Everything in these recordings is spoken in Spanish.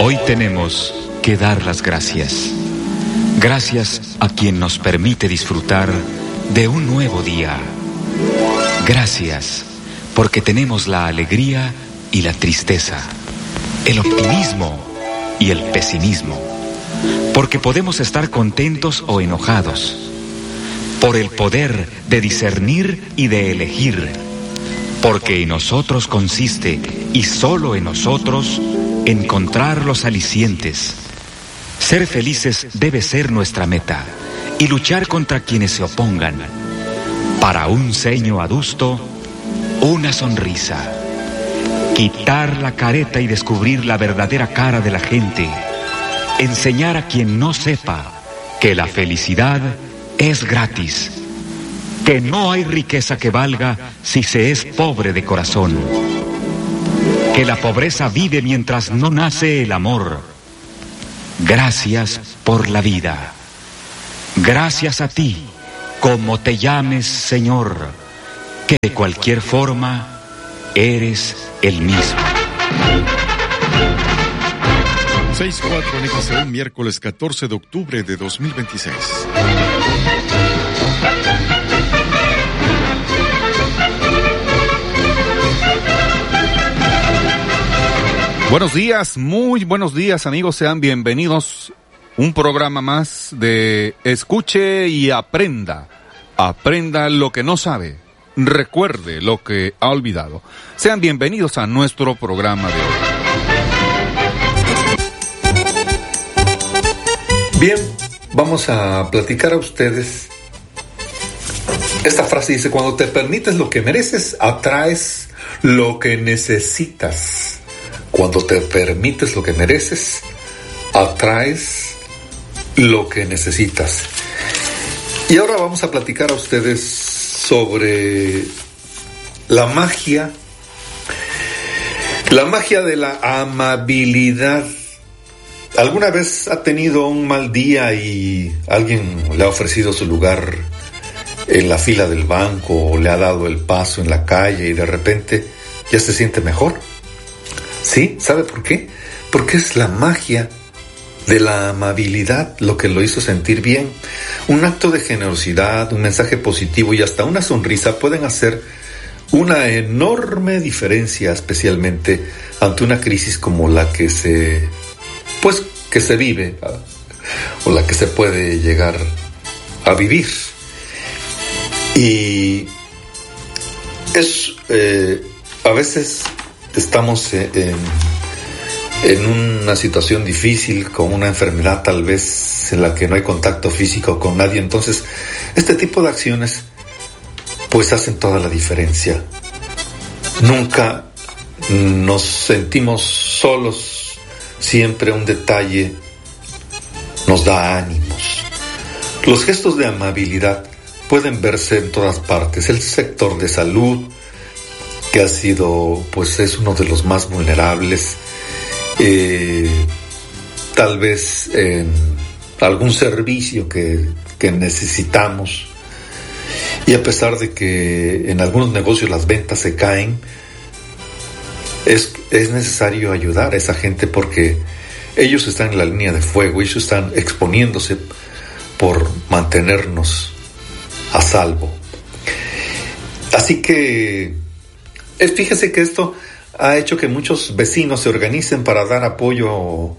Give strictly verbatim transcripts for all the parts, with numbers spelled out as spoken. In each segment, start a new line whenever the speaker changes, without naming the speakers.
Hoy tenemos que dar las gracias. Gracias a quien nos permite disfrutar de un nuevo día. Gracias porque tenemos la alegría y la tristeza, el optimismo y el pesimismo, porque podemos estar contentos o enojados, por el poder de discernir y de elegir, porque en nosotros consiste, y solo en nosotros, encontrar los alicientes. Ser felices debe ser nuestra meta, y luchar contra quienes se opongan. Para un ceño adusto, una sonrisa. Quitar la careta y descubrir la verdadera cara de la gente. Enseñar a quien no sepa que la felicidad es gratis. Que no hay riqueza que valga si se es pobre de corazón. Que la pobreza vive mientras no nace el amor. Gracias por la vida. Gracias a ti, como te llames, Señor, que de cualquier forma eres el mismo.
seis cuatro en X E U, miércoles catorce de octubre de dos mil veintiséis.
Buenos días, muy buenos días, amigos, sean bienvenidos. Un programa más de Escuche y Aprenda. Aprenda lo que no sabe, recuerde lo que ha olvidado. Sean bienvenidos a nuestro programa de hoy.
Bien, vamos a platicar a ustedes. Esta frase dice: cuando te permites lo que mereces, atraes lo que necesitas. Cuando te permites lo que mereces, atraes lo que necesitas. Y ahora vamos a platicar a ustedes sobre la magia, la magia de la amabilidad. ¿Alguna vez ha tenido un mal día y alguien le ha ofrecido su lugar en la fila del banco o le ha dado el paso en la calle y de repente ya se siente mejor? ¿Sí? ¿Sabe por qué? Porque es la magia de la amabilidad lo que lo hizo sentir bien. Un acto de generosidad, un mensaje positivo y hasta una sonrisa pueden hacer una enorme diferencia, especialmente ante una crisis como la que se, pues, que se vive o la que se puede llegar a vivir. Y es eh, a veces estamos en, en una situación difícil, con una enfermedad tal vez en la que no hay contacto físico con nadie. Entonces, este tipo de acciones pues hacen toda la diferencia. Nunca nos sentimos solos, siempre un detalle nos da ánimos. Los gestos de amabilidad pueden verse en todas partes. El sector de salud, que ha sido, pues es uno de los más vulnerables, eh, tal vez en algún servicio que, que necesitamos, y a pesar de que en algunos negocios las ventas se caen, es, es necesario ayudar a esa gente porque ellos están en la línea de fuego, ellos están exponiéndose por mantenernos a salvo. Así que Es, fíjese que esto ha hecho que muchos vecinos se organicen para dar apoyo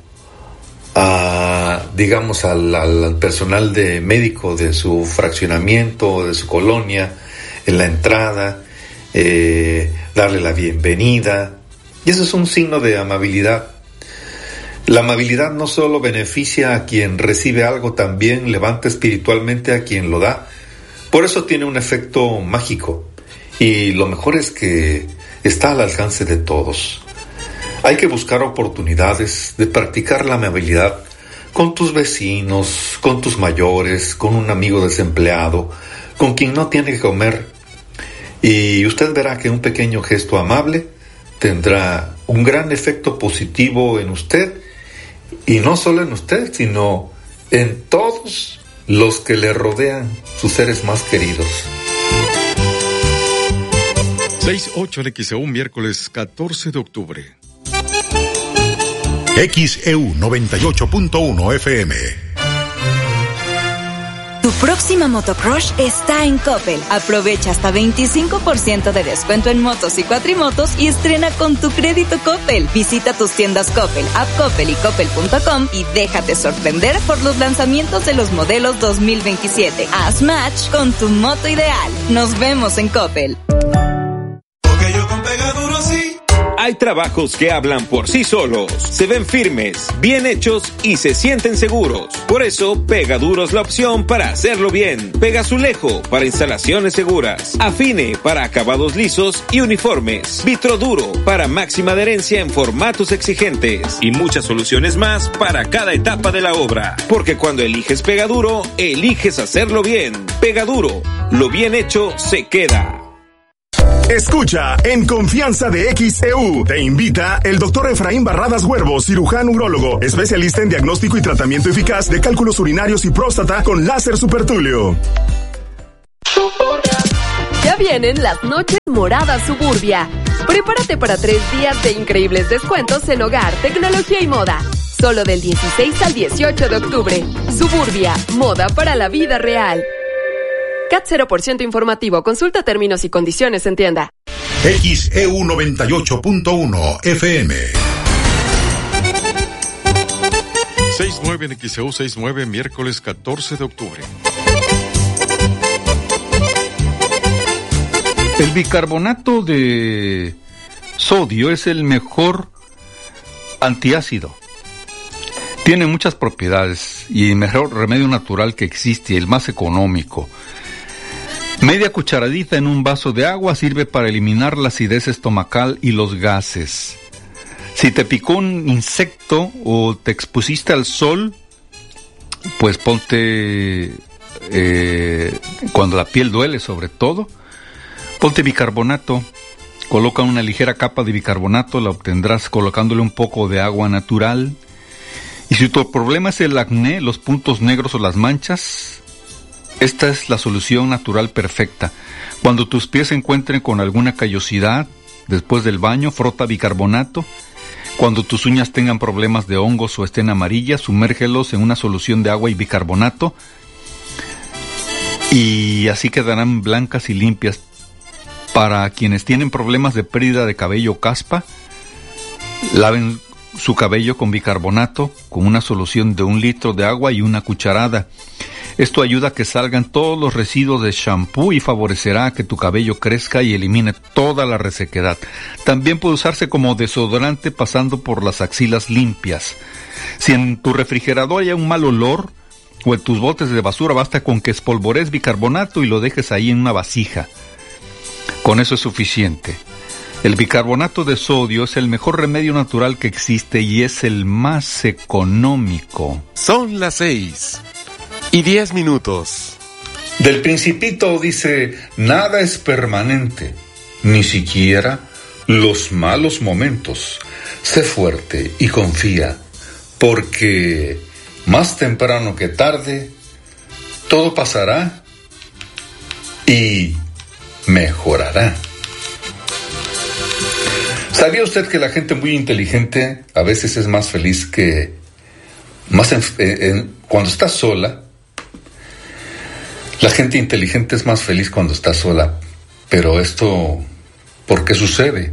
a, digamos, al, al personal de médico de su fraccionamiento, de su colonia, en la entrada, eh, darle la bienvenida. Y eso es un signo de amabilidad. La amabilidad no solo beneficia a quien recibe algo, también levanta espiritualmente a quien lo da. Por eso tiene un efecto mágico. Y lo mejor es que está al alcance de todos. Hay que buscar oportunidades de practicar la amabilidad con tus vecinos, con tus mayores, con un amigo desempleado, con quien no tiene que comer. Y usted verá que un pequeño gesto amable tendrá un gran efecto positivo en usted, y no solo en usted, sino en todos los que le rodean, sus seres más queridos.
seis ocho en X E U, miércoles catorce de octubre.
X E U noventa y ocho punto uno F M.
Tu próxima motocross está en Coppel. Aprovecha hasta veinticinco por ciento de descuento en motos y cuatrimotos y estrena con tu crédito Coppel. Visita tus tiendas Coppel, App Coppel y Coppel punto com y déjate sorprender por los lanzamientos de los modelos dos mil veintisiete. Haz match con tu moto ideal. Nos vemos en Coppel.
Porque yo con Pegaduro sí. Hay trabajos que hablan por sí solos, se ven firmes, bien hechos y se sienten seguros. Por eso, Pegaduro es la opción para hacerlo bien. Pegazulejo para instalaciones seguras. Afine para acabados lisos y uniformes. Vitroduro para máxima adherencia en formatos exigentes. Y muchas soluciones más para cada etapa de la obra. Porque cuando eliges Pegaduro, eliges hacerlo bien. Pegaduro, lo bien hecho se queda.
Escucha En Confianza de X E U. Te invita el doctor Efraín Barradas Huervo, cirujano urólogo, especialista en diagnóstico y tratamiento eficaz de cálculos urinarios y próstata con láser supertulio.
Ya vienen las noches moradas Suburbia. Prepárate para tres días de increíbles descuentos en hogar, tecnología y moda. Solo del dieciséis al dieciocho de octubre. Suburbia, moda para la vida real. C A T cero por ciento informativo. Consulta términos y condiciones en tienda.
X E U noventa y ocho punto uno F M.
seis nueve en X E U sesenta y nueve, miércoles catorce de octubre.
El bicarbonato de sodio es el mejor antiácido. Tiene muchas propiedades y el mejor remedio natural que existe, el más económico. Media cucharadita en un vaso de agua sirve para eliminar la acidez estomacal y los gases. Si te picó un insecto o te expusiste al sol, pues ponte, eh, cuando la piel duele sobre todo, ponte bicarbonato. Coloca una ligera capa de bicarbonato, la obtendrás colocándole un poco de agua natural. Y si tu problema es el acné, los puntos negros o las manchas, esta es la solución natural perfecta. Cuando tus pies se encuentren con alguna callosidad, después del baño, frota bicarbonato. Cuando tus uñas tengan problemas de hongos o estén amarillas, sumérgelos en una solución de agua y bicarbonato. Y así quedarán blancas y limpias. Para quienes tienen problemas de pérdida de cabello o caspa, laven su cabello con bicarbonato, con una solución de un litro de agua y una cucharada. Esto ayuda a que salgan todos los residuos de shampoo y favorecerá a que tu cabello crezca y elimine toda la resequedad. También puede usarse como desodorante pasando por las axilas limpias. Si en tu refrigerador hay un mal olor o en tus botes de basura, basta con que espolvorees bicarbonato y lo dejes ahí en una vasija. Con eso es suficiente. El bicarbonato de sodio es el mejor remedio natural que existe y es el más económico.
Son las seis y diez minutos.
Del Principito dice, nada es permanente, ni siquiera los malos momentos. Sé fuerte y confía, porque más temprano que tarde, todo pasará y mejorará. ¿Sabía usted que la gente muy inteligente a veces es más feliz que... más en, en, cuando está sola? La gente inteligente es más feliz cuando está sola. Pero esto, ¿por qué sucede?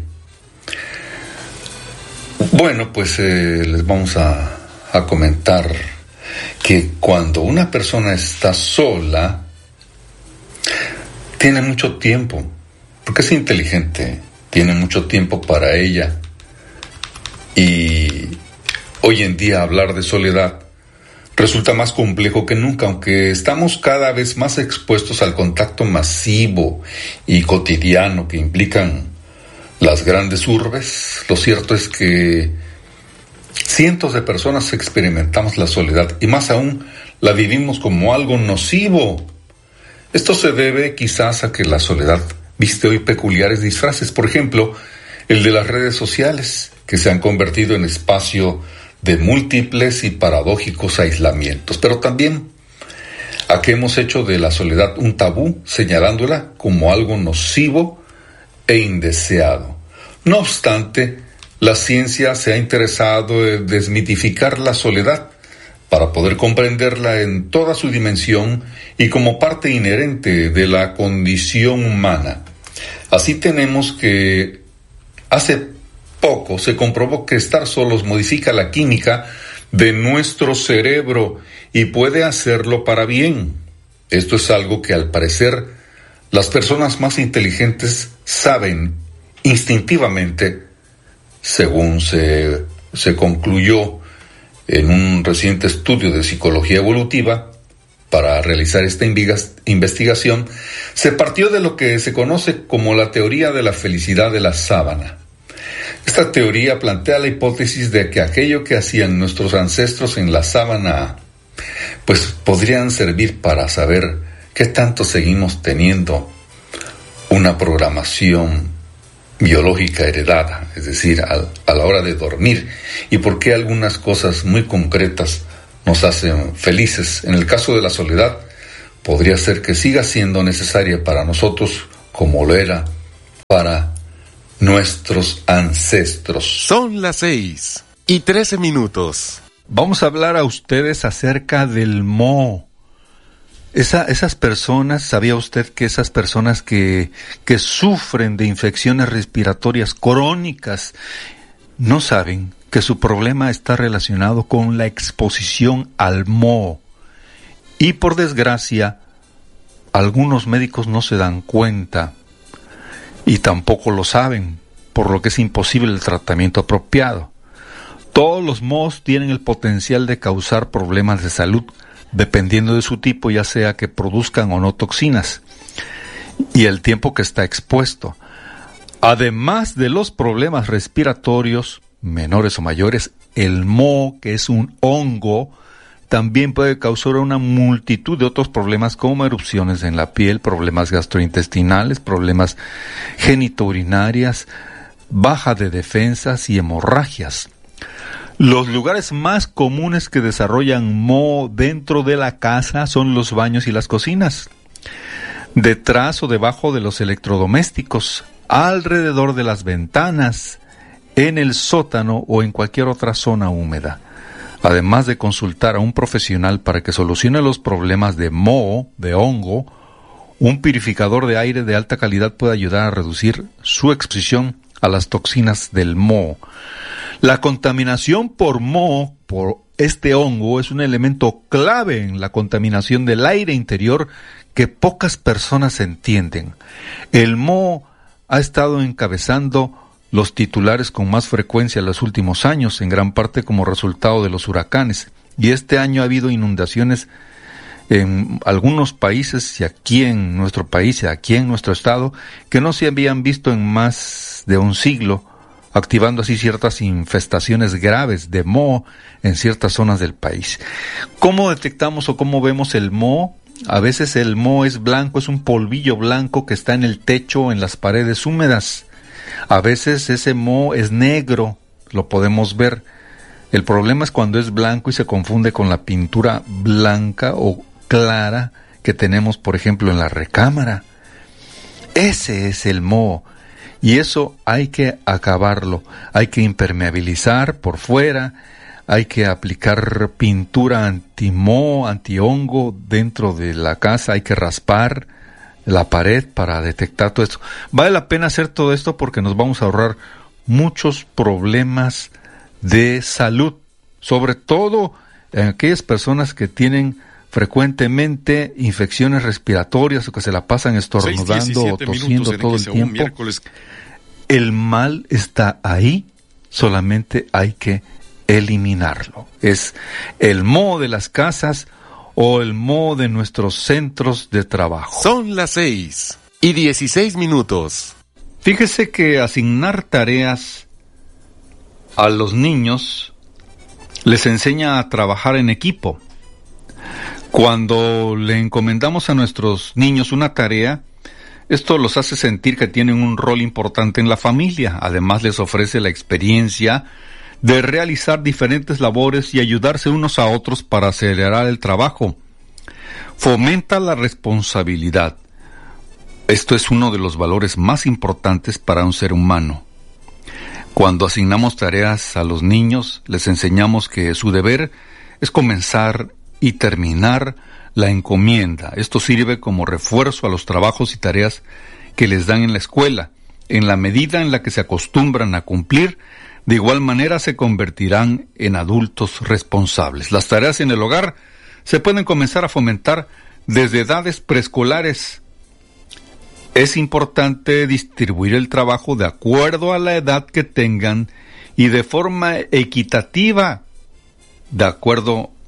Bueno, pues eh, les vamos a, a comentar que cuando una persona está sola, tiene mucho tiempo, porque es inteligente, tiene mucho tiempo para ella. Y hoy en día hablar de soledad resulta más complejo que nunca, aunque estamos cada vez más expuestos al contacto masivo y cotidiano que implican las grandes urbes. Lo cierto es que cientos de personas experimentamos la soledad y más aún la vivimos como algo nocivo. Esto se debe quizás a que la soledad viste hoy peculiares disfraces, por ejemplo, el de las redes sociales, que se han convertido en espacio de múltiples y paradójicos aislamientos, pero también a que hemos hecho de la soledad un tabú, señalándola como algo nocivo e indeseado. No obstante, La ciencia se ha interesado en desmitificar la soledad para poder comprenderla en toda su dimensión y como parte inherente de la condición humana. Así tenemos que hace poco se comprobó que estar solos modifica la química de nuestro cerebro y puede hacerlo para bien. Esto es algo que al parecer las personas más inteligentes saben instintivamente, según se, se concluyó en un reciente estudio de psicología evolutiva. Para realizar esta investigación, se partió de lo que se conoce como la teoría de la felicidad de la sábana. Esta teoría plantea la hipótesis de que aquello que hacían nuestros ancestros en la sábana, pues podrían servir para saber qué tanto seguimos teniendo una programación biológica heredada, es decir, a, a la hora de dormir, y por qué algunas cosas muy concretas nos hacen felices. En el caso de la soledad, podría ser que siga siendo necesaria para nosotros como lo era para nuestros ancestros.
Son las seis y trece minutos.
Vamos a hablar a ustedes acerca del moho. Esa, esas personas, ¿sabía usted que esas personas que, que sufren de infecciones respiratorias crónicas no saben que su problema está relacionado con la exposición al moho? Y por desgracia, algunos médicos no se dan cuenta y tampoco lo saben, por lo que es imposible el tratamiento apropiado. Todos los mohos tienen el potencial de causar problemas de salud, dependiendo de su tipo, ya sea que produzcan o no toxinas, y el tiempo que está expuesto. Además de los problemas respiratorios, menores o mayores, el moho, que es un hongo, también puede causar una multitud de otros problemas como erupciones en la piel, problemas gastrointestinales, problemas genitourinarias, baja de defensas y hemorragias. Los lugares más comunes que desarrollan moho dentro de la casa son los baños y las cocinas, detrás o debajo de los electrodomésticos, alrededor de las ventanas, en el sótano o en cualquier otra zona húmeda. Además de consultar a un profesional para que solucione los problemas de moho, de hongo, un purificador de aire de alta calidad puede ayudar a reducir su exposición a las toxinas del moho. La contaminación por moho, por este hongo, es un elemento clave en la contaminación del aire interior que pocas personas entienden. El moho ha estado encabezando los titulares con más frecuencia en los últimos años, en gran parte como resultado de los huracanes. Y este año ha habido inundaciones en algunos países, y aquí en nuestro país, y aquí en nuestro estado, que no se habían visto en más de un siglo, activando así ciertas infestaciones graves de moho en ciertas zonas del país. ¿Cómo detectamos o cómo vemos el moho? A veces el moho es blanco, es un polvillo blanco que está en el techo o en las paredes húmedas. A veces ese moho es negro, lo podemos ver. El problema es cuando es blanco y se confunde con la pintura blanca o clara que tenemos, por ejemplo, en la recámara. Ese es el moho. Y eso hay que acabarlo, hay que impermeabilizar por fuera, hay que aplicar pintura anti-moho, anti-hongo dentro de la casa, hay que raspar la pared para detectar todo esto. Vale la pena hacer todo esto porque nos vamos a ahorrar muchos problemas de salud, sobre todo en aquellas personas que tienen frecuentemente infecciones respiratorias o que se la pasan estornudando o tosiendo todo el tiempo. Miércoles. El mal está ahí, solamente hay que eliminarlo. Es el moho de las casas o el moho de nuestros centros de trabajo.
Son las seis y dieciséis minutos.
Fíjese que asignar tareas a los niños les enseña a trabajar en equipo. Cuando le encomendamos a nuestros niños una tarea, esto los hace sentir que tienen un rol importante en la familia. Además, les ofrece la experiencia de realizar diferentes labores y ayudarse unos a otros para acelerar el trabajo. Fomenta la responsabilidad. Esto es uno de los valores más importantes para un ser humano. Cuando asignamos tareas a los niños, les enseñamos que su deber es comenzar y terminar la encomienda. Esto sirve como refuerzo a los trabajos y tareas que les dan en la escuela. En la medida en la que se acostumbran a cumplir, de igual manera se convertirán en adultos responsables. Las tareas en el hogar se pueden comenzar a fomentar desde edades preescolares. Es importante distribuir el trabajo de acuerdo a la edad que tengan y de forma equitativa, de acuerdo